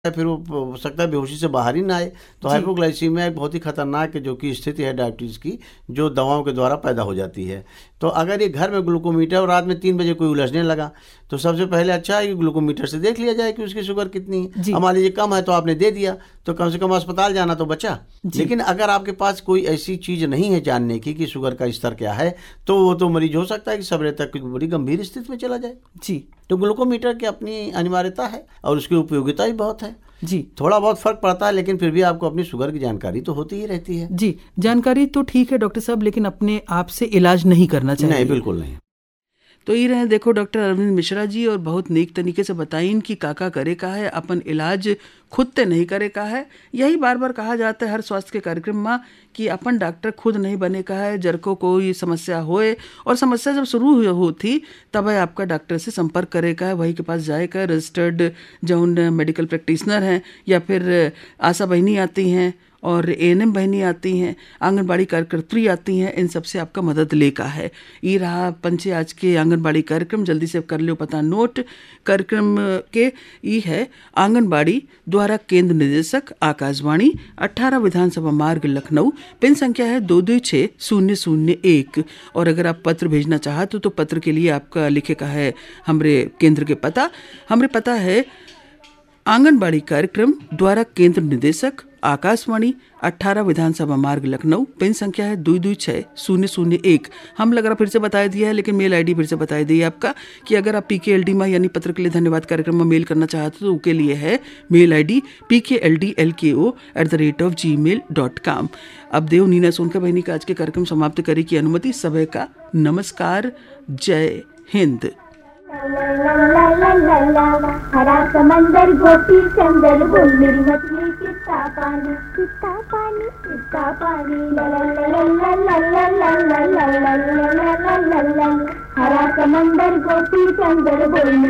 फिर वो हो सकता है बेहोशी से बाहर ही ना आए। तो जी। हाइपोग्लाइसीमिया एक बहुत ही खतरनाक जो कि स्थिति है डायबिटीज़ की, जो दवाओं के द्वारा पैदा हो जाती है। तो अगर ये घर में ग्लूकोमीटर और रात में 3 बजे कोई उलझने लगा, तो सबसे पहले अच्छा है कि ग्लूकोमीटर से देख लिया जाए कि उसकी शुगर कितनी है। जी। अब मान लीजिए कम है तो आपने दे दिया, तो कम से कम अस्पताल जाना तो बचा। जी। लेकिन अगर आपके पास कोई ऐसी चीज़ नहीं है जानने की कि शुगर का स्तर क्या है, तो वो तो मरीज हो सकता है कि सवेरे तक बड़ी गंभीर स्थिति में चला जाए। जी। तो ग्लूकोमीटर की अपनी अनिवार्यता है और उसकी उपयोगिता भी बहुत है। जी। थोड़ा बहुत फर्क पड़ता है, लेकिन फिर भी आपको अपनी शुगर की जानकारी तो होती ही रहती है। जी, जानकारी तो ठीक है डॉक्टर साहब, लेकिन अपने आप से इलाज नहीं करना चाहिए। नहीं, बिल्कुल नहीं। तो ये रहे देखो डॉक्टर अरविंद मिश्रा जी, और बहुत नेक तरीके से बताइन कि काका करे का है, अपन इलाज खुद ते नहीं करे का है। यही बार बार कहा जाता है हर स्वास्थ्य के कार्यक्रम में कि अपन डॉक्टर खुद नहीं बने का है। जर को कोई समस्या होए, और समस्या जब शुरू होती तब आपका डॉक्टर से संपर्क करे का है, वही के पास जाए का। रजिस्टर्ड जौन मेडिकल प्रैक्टिशनर हैं, या फिर आशा बहनी आती हैं, और एएनएम बहनी आती हैं, आंगनबाड़ी कार्यकर्त्री आती हैं, इन सबसे आपका मदद ले का है। ये रहा पंचे आज के आंगनबाड़ी कार्यक्रम, जल्दी से कर लो पता नोट। कार्यक्रम के ये है आंगनबाड़ी द्वारा केंद्र निदेशक आकाशवाणी 18 विधानसभा मार्ग लखनऊ, पिन संख्या है 226001। और अगर आप पत्र भेजना चाहते हो तो पत्र के लिए आपका लिखे का है हमरे केंद्र के पता। हमरे पता है आंगनबाड़ी कार्यक्रम द्वारा केंद्र निदेशक आकाशवाणी 18 विधानसभा मार्ग लखनऊ, पिन संख्या है 226001। हम लग रहा फिर से बताया दिया है, लेकिन मेल आईडी फिर से बताया दी आपका कि अगर आप PKLD में यानी पत्र के लिए धन्यवाद कार्यक्रम में मेल करना चाहते हो तो उसके लिए है मेल आईडी pkldlko@gmail.com। अब देव नीना सोनका बहनी का आज के कार्यक्रम समाप्त करे की अनुमति। सभी का नमस्कार, जय हिंद। हरा समंदर गोपी चंदर बोल मेरी मछली कितना पानी कितना पानी कितना पानी ला ला ला ला ला ला ला ला ला ला ला ला ला ला। हरा समंदर गोपी चंदर बोल